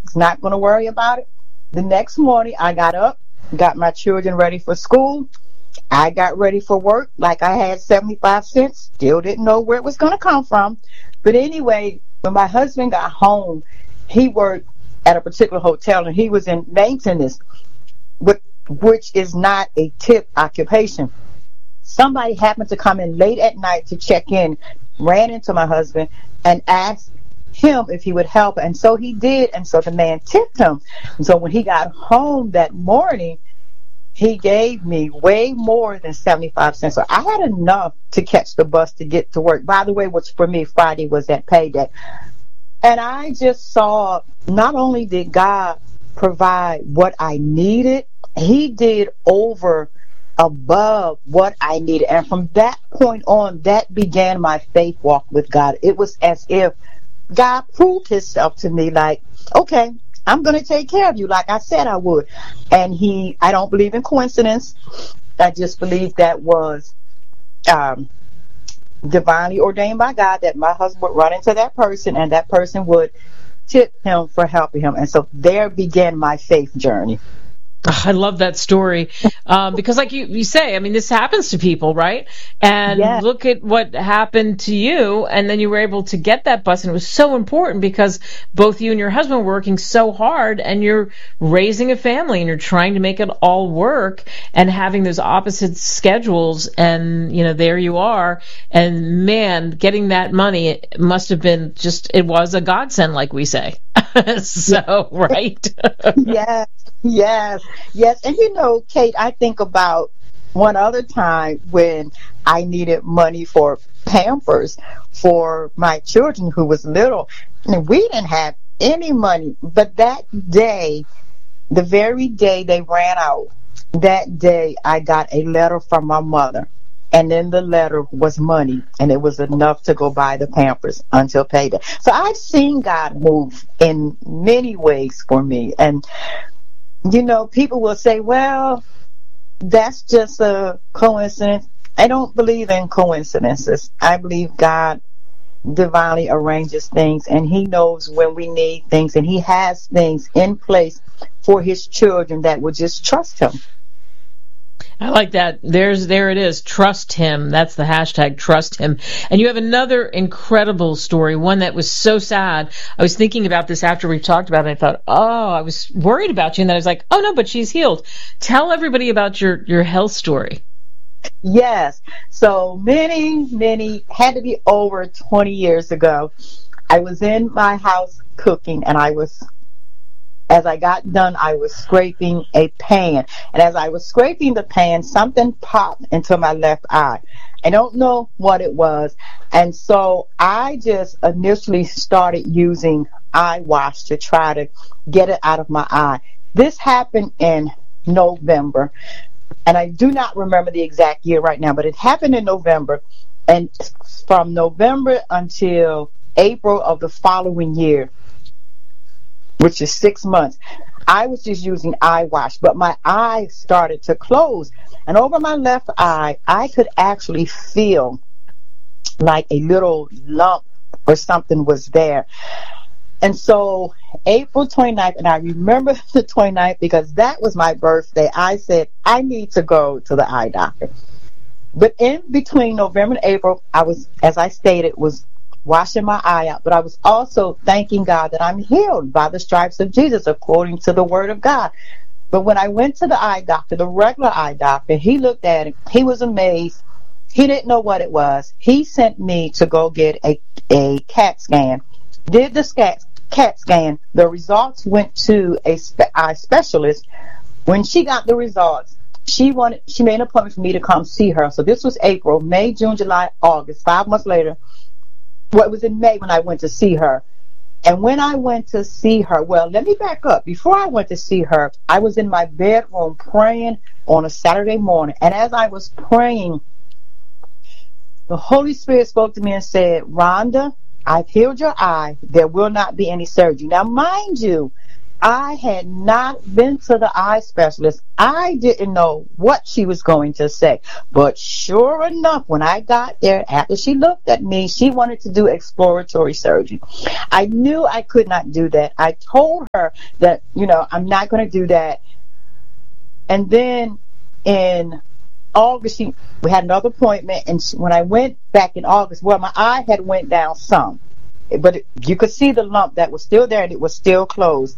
He's not going to worry about it. The next morning, I got up, got my children ready for school. I got ready for work like I had 75 cents. Still didn't know where it was going to come from. But anyway, when my husband got home, he worked at a particular hotel, and he was in maintenance, which is not a tip occupation. Somebody happened to come in late at night to check in, ran into my husband, and asked him if he would help. And so he did, and so the man tipped him. And so when he got home that morning, he gave me way more than 75 cents. So I had enough to catch the bus to get to work. By the way, which for me, Friday was that payday. And I just saw, not only did God provide what I needed, he did over above what I needed. And from that point on, that began my faith walk with God. It was as if God proved himself to me, like, okay, I'm going to take care of you like I said I would. And I don't believe in coincidence. I just believe that was divinely ordained by God, that my husband would run into that person and that person would tip him for helping him. And so there began my faith journey. I love that story because like you say, I mean, this happens to people, right? And yes. Look at what happened to you, and then you were able to get that bus, and it was so important because both you and your husband were working so hard, and you're raising a family, and you're trying to make it all work, and having those opposite schedules, and, you know, there you are, and man, getting that money, it must have been it was a godsend, like we say. So, right? Yes. And you know, Kate, I think about one other time when I needed money for Pampers for my children who was little. And we didn't have any money. But that day, the very day they ran out, that day I got a letter from my mother. And in the letter was money, and it was enough to go buy the Pampers until payday. So I've seen God move in many ways for me. And, you know, people will say, well, that's just a coincidence. I don't believe in coincidences. I believe God divinely arranges things, and he knows when we need things, and he has things in place for his children that will just trust him. I like that. There it is. Trust him. That's the hashtag, trust him. And you have another incredible story, one that was so sad. I was thinking about this after we talked about it. I thought, I was worried about you. And then I was like, oh no, but she's healed. Tell everybody about your health story. Yes. So many, had to be over 20 years ago. I was in my house cooking, and as I got done, I was scraping a pan. And as I was scraping the pan, something popped into my left eye. I don't know what it was. And so I just initially started using eye wash to try to get it out of my eye. This happened in November. And I do not remember the exact year right now, but it happened in November. And from November until April of the following year, which is 6 months, I was just using eye wash, but my eye started to close. And over my left eye, I could actually feel like a little lump or something was there. And so April 29th, and I remember the 29th because that was my birthday, I said, I need to go to the eye doctor. But in between November and April, I was, as I stated, was washing my eye out, but I was also thanking God that I'm healed by the stripes of Jesus according to the word of God. But when I went to the eye doctor, the regular eye doctor, he looked at it, he was amazed, he didn't know what it was. He sent me to go get a CAT scan, did the CAT scan, the results went to a eye specialist. When she got the results, she made an appointment for me to come see her. So this was April, May, June, July, August, 5 months later. Well, it was in May when I went to see her. And when I went to see her, well, let me back up. Before I went to see her, I was in my bedroom praying on a Saturday morning. And as I was praying, the Holy Spirit spoke to me and said, Rhonda, I've healed your eye. There will not be any surgery. Now, mind you, I had not been to the eye specialist. I didn't know what she was going to say. But sure enough, when I got there, after she looked at me, she wanted to do exploratory surgery. I knew I could not do that. I told her that, I'm not going to do that. And then in August, we had another appointment. And when I went back in August, my eye had went down some. But you could see the lump that was still there, and it was still closed.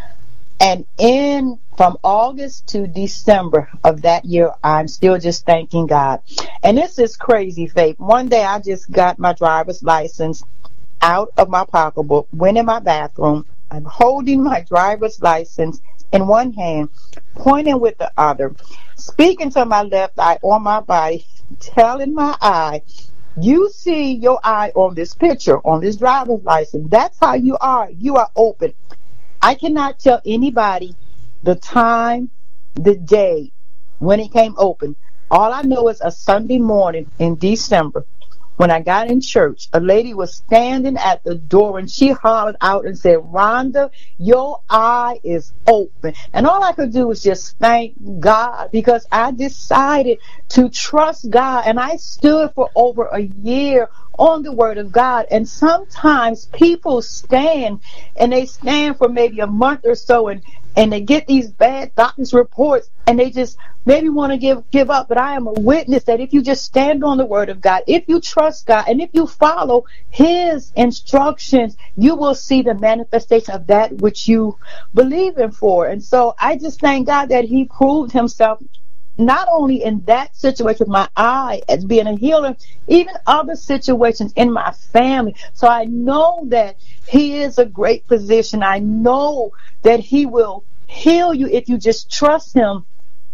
And from August to December of that year, I'm still just thanking God. And this is crazy, Faith. One day I just got my driver's license out of my pocketbook, went in my bathroom. I'm holding my driver's license in one hand, pointing with the other, speaking to my left eye on my body, telling my eye, you see your eye on this picture, on this driver's license. That's how you are. You are open. I cannot tell anybody the time, the day, when it came open. All I know is a Sunday morning in December, when I got in church, a lady was standing at the door and she hollered out and said, Rhonda, your eye is open. And all I could do was just thank God, because I decided to trust God, and I stood for over a year on the Word of God. And sometimes people stand, and they stand for maybe a month or so, and they get these bad doctor's reports, and they just maybe want to give up. But I am a witness that if you just stand on the Word of God, if you trust God, and if you follow His instructions, you will see the manifestation of that which you believe in for. And so I just thank God that He proved Himself not only in that situation with my eye as being a healer, even other situations in my family. So I know that He is a great physician. I know that He will heal you if you just trust Him.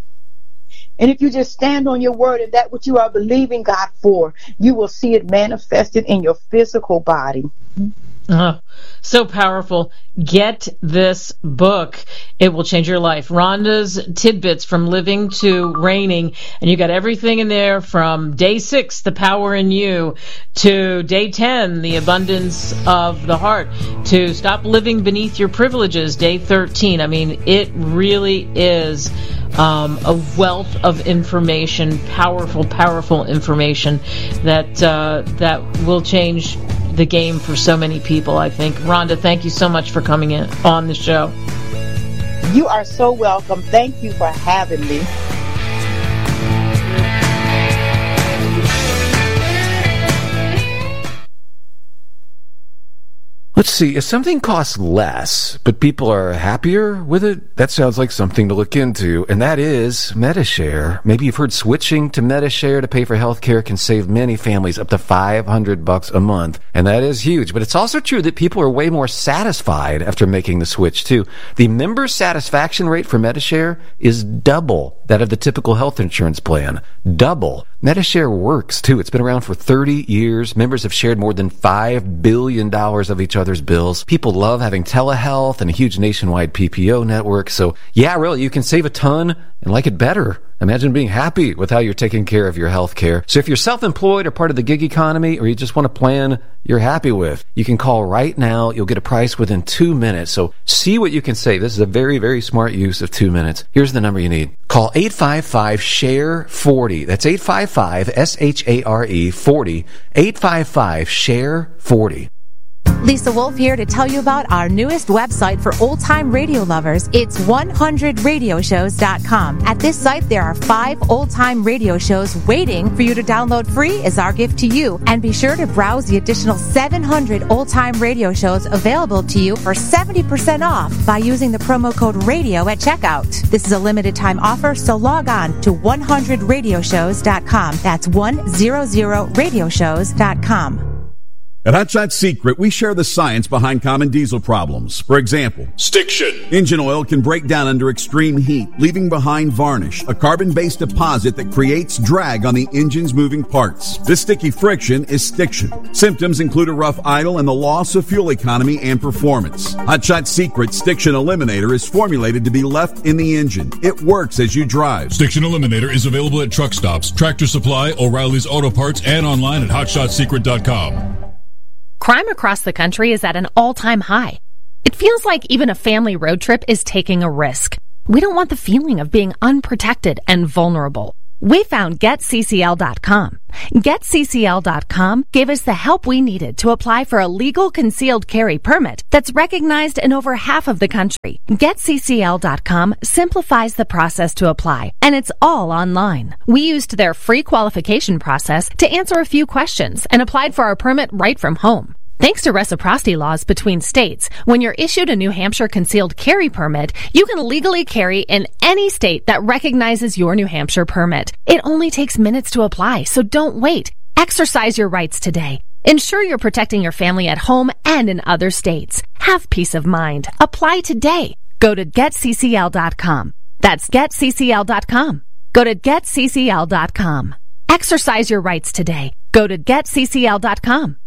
And if you just stand on your word and that what you are believing God for, you will see it manifested in your physical body. Oh, so powerful. Get this book. It will change your life. Rhonda's Tidbits from Living to Reigning. And you got everything in there from day 6, The Power in You, to day 10, The Abundance of the Heart, to Stop Living Beneath Your Privileges, day 13. I mean, it really is a wealth of information, powerful information that will change the game for so many people, I think. Rhonda, thank you so much for coming in on the show. You are so welcome. Thank you for having me. Let's see, if something costs less, but people are happier with it, that sounds like something to look into, and that is Medi-Share. Maybe you've heard switching to Medi-Share to pay for health care can save many families up to $500 a month, and that is huge. But it's also true that people are way more satisfied after making the switch, too. The member satisfaction rate for Medi-Share is double that of the typical health insurance plan. Double. Medi-Share works, too. It's been around for 30 years. Members have shared more than $5 billion of each other's bills. People love having telehealth and a huge nationwide PPO network. So, yeah, really, you can save a ton and like it better. Imagine being happy with how you're taking care of your health care. So if you're self-employed or part of the gig economy, or you just want a plan you're happy with, you can call right now. You'll get a price within 2 minutes. So see what you can save. This is a very, very smart use of 2 minutes. Here's the number you need. Call 855-SHARE-40. That's 855-SHARE 40. 855-SHARE-40. Lisa Wolf here to tell you about our newest website for old-time radio lovers. It's 100radioshows.com. At this site, there are 5 old-time radio shows waiting for you to download free as our gift to you. And be sure to browse the additional 700 old-time radio shows available to you for 70% off by using the promo code RADIO at checkout. This is a limited-time offer, so log on to 100radioshows.com. That's 100radioshows.com. At Hot Shot Secret, we share the science behind common diesel problems. For example, stiction. Engine oil can break down under extreme heat, leaving behind varnish, a carbon-based deposit that creates drag on the engine's moving parts. This sticky friction is stiction. Symptoms include a rough idle and the loss of fuel economy and performance. Hot Shot Secret Stiction Eliminator is formulated to be left in the engine. It works as you drive. Stiction Eliminator is available at truck stops, Tractor Supply, O'Reilly's Auto Parts, and online at HotShotSecret.com. Crime across the country is at an all-time high. It feels like even a family road trip is taking a risk. We don't want the feeling of being unprotected and vulnerable. We found GetCCL.com. GetCCL.com gave us the help we needed to apply for a legal concealed carry permit that's recognized in over half of the country. GetCCL.com simplifies the process to apply, and it's all online. We used their free qualification process to answer a few questions and applied for our permit right from home. Thanks to reciprocity laws between states, when you're issued a New Hampshire concealed carry permit, you can legally carry in any state that recognizes your New Hampshire permit. It only takes minutes to apply, so don't wait. Exercise your rights today. Ensure you're protecting your family at home and in other states. Have peace of mind. Apply today. Go to GetCCL.com. That's GetCCL.com. Go to GetCCL.com. Exercise your rights today. Go to GetCCL.com.